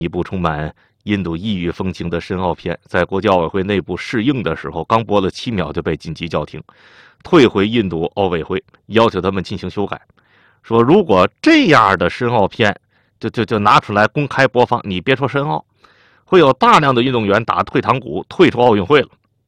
一部充满印度异域风情的申奥片，在国际奥委会内部试映的时候，刚播了7秒就被紧急叫停，退回印度奥委会，要求他们进行修改，说如果这样的申奥片就拿出来公开播放，你别说申奥，会有大量的运动员打退堂鼓，退出奥运会了。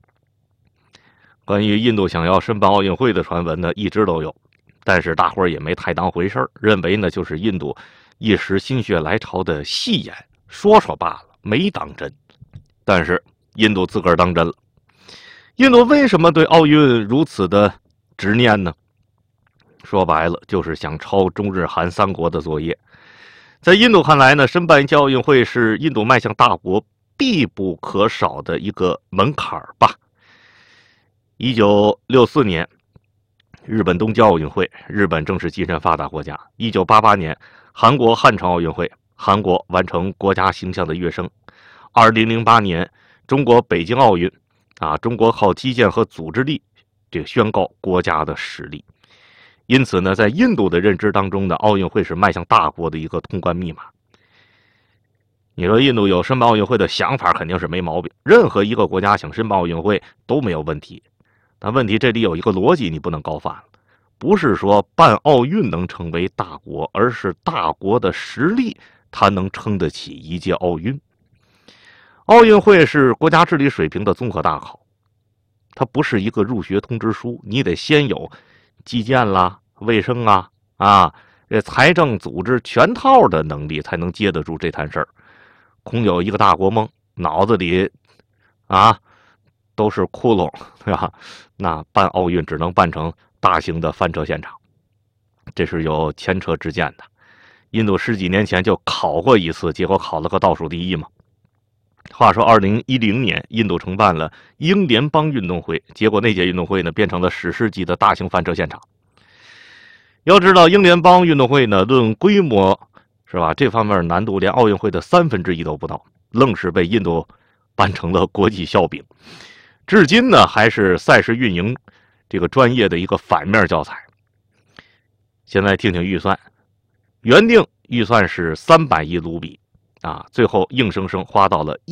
关于印度想要申办奥运会的传闻呢，一直都有，但是大伙儿也没太当回事儿，认为呢就是印度一时心血来潮的戏言，说说罢了，没当真。但是印度自个儿当真了。印度为什么对奥运如此的执念呢？说白了，就是想抄中日韩3国的作业。在印度看来呢，申办一届奥运会是印度迈向大国必不可少的一个门槛吧。1964年，日本东京奥运会，日本正式跻身发达国家。1988年，韩国汉城奥运会，韩国完成国家形象的跃升。2008年，中国北京奥运，中国靠基建和组织力宣告国家的实力。因此呢，在印度的认知当中呢，奥运会是迈向大国的一个通关密码。你说印度有申办奥运会的想法肯定是没毛病，任何一个国家想申办奥运会都没有问题。但问题这里有一个逻辑你不能高泛了，不是说办奥运能成为大国，而是大国的实力它能撑得起一届奥运。奥运会是国家治理水平的综合大考，它不是一个入学通知书，你得先有基建啦、卫生财政组织全套的能力才能接得住这摊事儿。空有一个大国梦，脑子里都是窟窿，对吧？那办奥运只能办成大型的翻车现场，这是有前车之鉴的。印度10几年前就考过一次，结果考了个倒数第一嘛。话说2010年，印度承办了英联邦运动会，结果那届运动会呢变成了史诗级的大型翻车现场。要知道，英联邦运动会呢，论规模是吧，这方面难度连奥运会的1/3都不到，愣是被印度办成了国际笑柄。至今呢，还是赛事运营这个专业的一个反面教材。现在听听预算，原定预算是300亿卢比最后硬生生花到了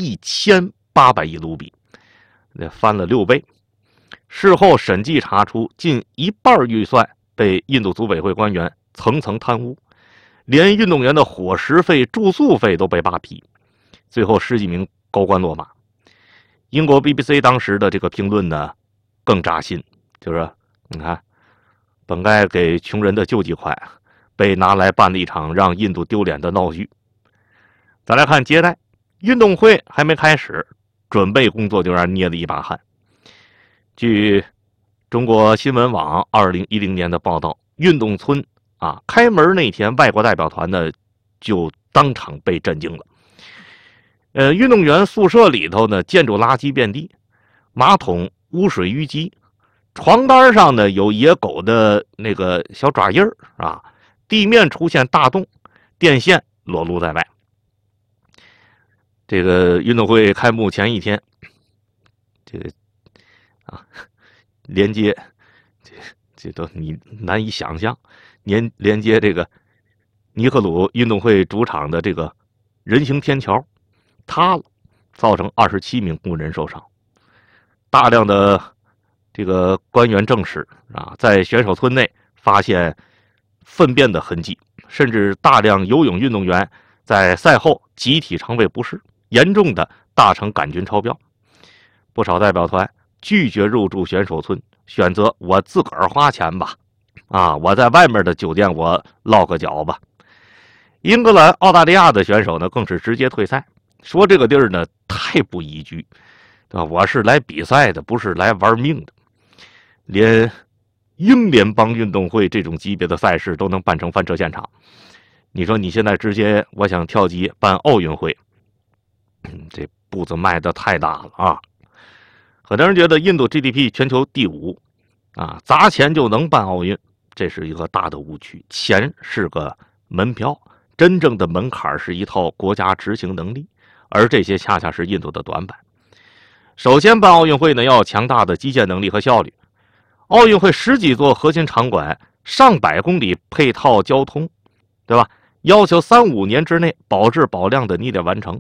1800亿卢比，那翻了6倍。事后审计查出，近一半预算被印度组委会官员层层贪污，连运动员的伙食费、住宿费都被扒皮，最后10几名高官落马。英国 BBC 当时的这个评论呢，更扎心，就是你看，本该给穷人的救济款，被拿来办了一场让印度丢脸的闹剧。再来看接待，运动会还没开始，准备工作就让人捏了一把汗。据中国新闻网2010年的报道，运动村开门那天，外国代表团呢就当场被震惊了。运动员宿舍里头呢，建筑垃圾遍地，马桶污水淤积，床单上呢有野狗的那个小爪印地面出现大洞，电线裸露在外。这个运动会开幕前一天，这个连接这都你难以想象，连接这个尼赫鲁运动会主场的这个人行天桥塌了，造成27名工人受伤。大量的这个官员证实在选手村内发现粪便的痕迹，甚至大量游泳运动员在赛后集体肠胃不适，严重的大肠杆菌超标。不少代表团拒绝入住选手村，选择我自个儿花钱吧，我在外面的酒店我落个脚吧。英格兰、澳大利亚的选手呢，更是直接退赛，说这个地儿呢太不宜居，我是来比赛的，不是来玩命的。连英联邦运动会这种级别的赛事都能办成翻车现场，你说你现在直接我想跳级办奥运会，这步子迈得太大了很多人觉得印度 GDP 全球第5砸钱就能办奥运，这是一个大的误区。钱是个门票，真正的门槛是一套国家执行能力，而这些恰恰是印度的短板。首先办奥运会呢，要有强大的基建能力和效率。奥运会10几座核心场馆，上百公里配套交通，对吧？ 要求3、5年之内保质保量的逆练完成。